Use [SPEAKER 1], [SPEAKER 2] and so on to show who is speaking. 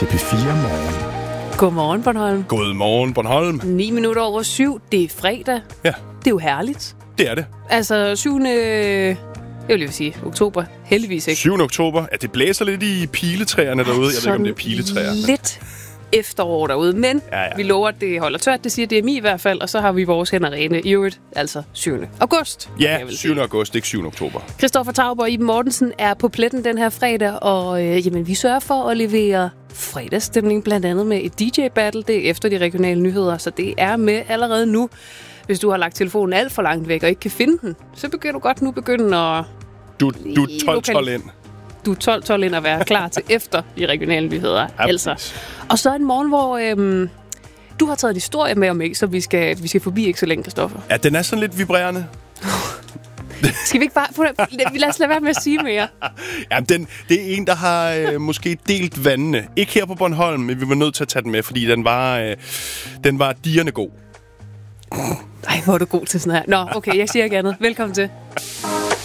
[SPEAKER 1] til P4 Morgen.
[SPEAKER 2] Godmorgen, Bornholm.
[SPEAKER 1] Godmorgen, Bornholm.
[SPEAKER 2] 9 minutter over 7. Det er fredag.
[SPEAKER 1] Ja.
[SPEAKER 2] Det er jo herligt.
[SPEAKER 1] Det er det.
[SPEAKER 2] Altså 7. Jeg vil lige sige oktober. Heldigvis ikke.
[SPEAKER 1] 7. oktober. Ja, det blæser lidt i piletræerne derude. Jeg ved ikke, om det er piletræer.
[SPEAKER 2] Lidt efterår derude, men vi lover, at det holder tørt. Det siger DMI i hvert fald, og så har vi vores hænder rene i øvrigt, altså 7. august.
[SPEAKER 1] Ja, 7. august, ikke 7. oktober.
[SPEAKER 2] Christoffer Tauber og Iben Mortensen er på pletten den her fredag, og vi sørger for at levere fredagsstemning, blandt andet med et DJ-battle. Det er efter de regionale nyheder, så det er med allerede nu. Hvis du har lagt telefonen alt for langt væk og ikke kan finde den, så begynder du godt nu at...
[SPEAKER 1] Du er 12 ind.
[SPEAKER 2] Du er 12 ind og være klar til efter de regionale nyheder.
[SPEAKER 1] Ja,
[SPEAKER 2] altså. Og så en morgen, hvor du har taget en historie med om ikke, så vi skal forbi ikke så længe, Christoffer.
[SPEAKER 1] Ja, den er sådan lidt vibrerende.
[SPEAKER 2] Skal vi ikke bare... Lad os lade være med at sige mere.
[SPEAKER 1] Ja, det er en, der har måske delt vandene. Ikke her på Bornholm, men vi var nødt til at tage den med, fordi den var dirrende god.
[SPEAKER 2] Ej, hvor er du god til sådan her. Nå, okay, jeg siger ikke andet. Velkommen til.